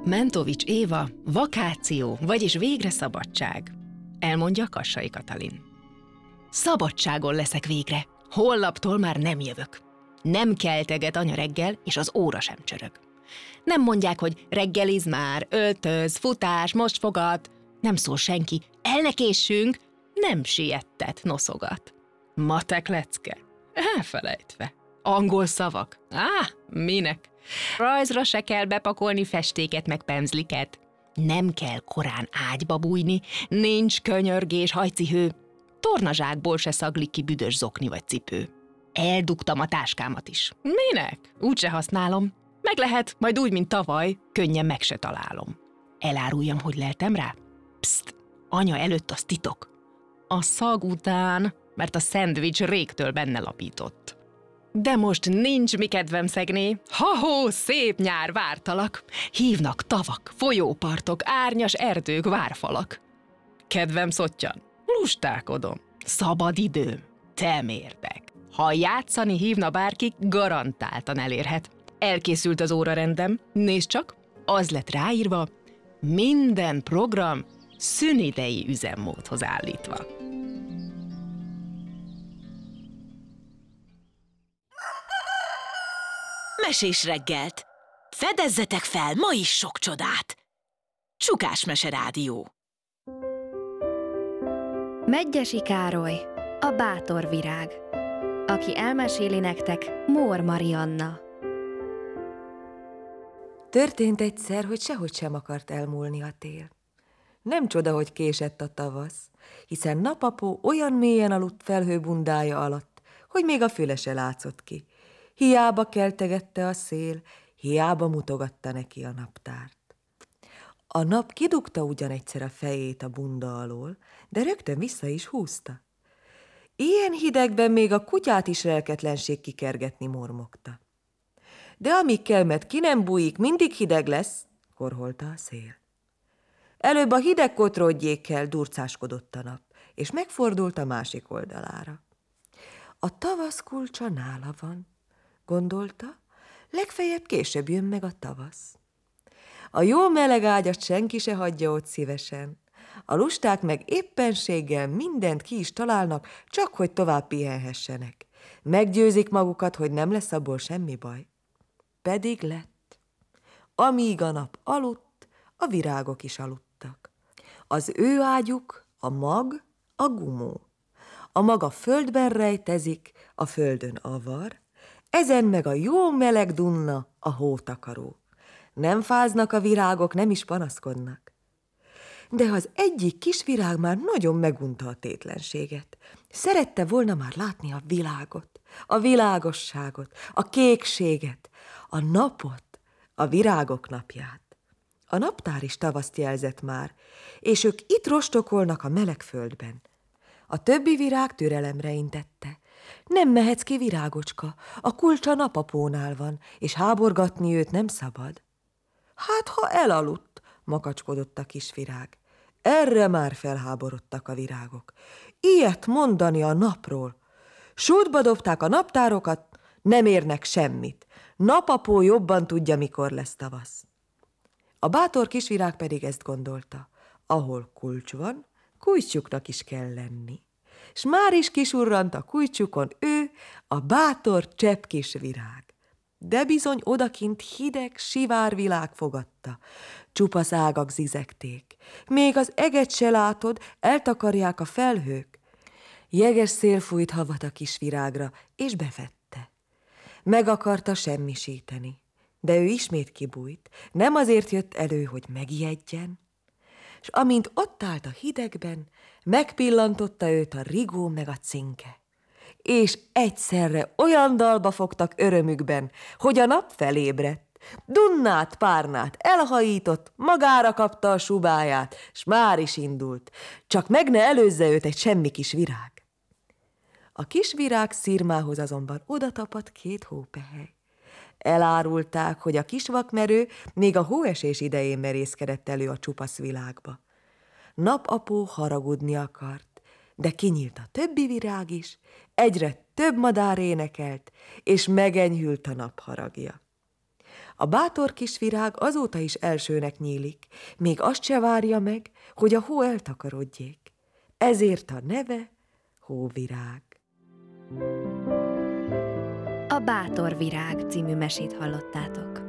Mentovics Éva, vakáció, vagyis végre szabadság. Elmondja Kassai Katalin. Szabadságon leszek végre. Holnaptól már nem jövök. Nem kelteget anya reggel, és az óra sem csörög. Nem mondják, hogy reggeliz már, öltöz, futás, most fogat. Nem szól senki, el ne késsünk, nem siettet, noszogat. Matek lecke, elfelejtve. Angol szavak, minek? Rajzra se kell bepakolni festéket meg penzliket. Nem kell korán ágyba bújni, nincs könyörgés, hajcihő. Tornazsákból se szaglik ki büdös zokni vagy cipő. Eldugtam a táskámat is. Minek? Úgyse használom. Meg lehet, majd úgy, mint tavaly, könnyen meg se találom. Eláruljam, hogy leltem rá? Pszt, anya előtt az titok. A szag után, mert a szendvics régtől benne lapított. De most nincs mi kedvem szegni. Ha-hó, szép nyár, vártalak. Hívnak tavak, folyópartok, árnyas erdők, várfalak. Kedvem szottyan, lustálkodom. Szabad időm, te mérdek. Ha játszani hívna bárki, garantáltan elérhet. Elkészült az órarendem, nézd csak, az lett ráírva, minden program szünidei üzemmódhoz állítva. Mesés reggelt! Fedezzetek fel ma is sok csodát! Csukás Mese Rádió. Medgyessy Károly, a bátor virág. Aki elmeséli nektek, Mór Marianna. Történt egyszer, hogy sehogy sem akart elmúlni a tél. Nem csoda, hogy késett a tavasz, hiszen napapó olyan mélyen aludt felhőbundája alatt, hogy még a füle se látszott ki. Hiába keltegette a szél, hiába mutogatta neki a naptárt. A nap kidugta ugyan egyszer a fejét a bunda alól, de rögtön vissza is húzta. Ilyen hidegben még a kutyát is lelketlenség kikergetni mormogta. De amíg kelmet ki nem bújik, mindig hideg lesz, korholta a szél. Előbb a hideg kotrodjékkel durcáskodott a nap, és megfordult a másik oldalára. A tavasz kulcsa nála van, gondolta, legfeljebb később jön meg a tavasz. A jó meleg ágyat senki se hagyja ott szívesen, a lusták meg éppenséggel mindent ki is találnak, csak hogy tovább pihenhessenek. Meggyőzik magukat, hogy nem lesz abból semmi baj. Pedig lett. Amíg a nap aludt, a virágok is aludtak. Az ő ágyuk a mag, a gumó. A mag a földben rejtezik, a földön avar, ezen meg a jó meleg dunna, a hótakaró. Nem fáznak a virágok, nem is panaszkodnak. De az egyik kis virág már nagyon megunta a tétlenséget. Szerette volna már látni a világot, a világosságot, a kékséget, a napot, a virágok napját. A naptár is tavaszt jelzett már, és ők itt rostokolnak a meleg földben. A többi virág türelemre intette. Nem mehetsz ki, virágocska, a kulcs a napapónál van, és háborgatni őt nem szabad. Hát, ha elaludt, makacskodott a kis virág. Erre már felháborodtak a virágok. Ilyet mondani a napról. Sútba dobták a naptárokat, nem érnek semmit. Napapó jobban tudja, mikor lesz tavasz. A bátor kisvirág pedig ezt gondolta. Ahol kulcs van, kulcsuknak is kell lenni. S már is kisurrant a kulcsukon ő, a bátor csepp kis virág. De bizony odakint hideg, sivár világ fogadta. Csupasz ágak zizegték. Még az eget se látod, eltakarják a felhők. Jeges szél fújt havat a kis virágra, és befette. Meg akarta semmisíteni, de ő ismét kibújt. Nem azért jött elő, hogy megijedjen. S amint ott állt a hidegben, megpillantotta őt a rigó meg a cinke. És egyszerre olyan dalba fogtak örömükben, hogy a nap felébredt. Dunnát, párnát elhajított, magára kapta a subáját, s már is indult. Csak meg ne előzze őt egy semmi kis virág. A kis virág szirmához azonban odatapadt 2 hópehely. Elárulták, hogy a kis vakmerő még a hóesés idején merészkedett elő a csupasz világba. Napapó haragudni akart, de kinyílt a többi virág is, egyre több madár énekelt, és megenyhült a nap haragja. A bátor kis virág azóta is elsőnek nyílik, még azt se várja meg, hogy a hó eltakarodjék. Ezért a neve Hóvirág. A Bátor Virág című mesét hallottátok.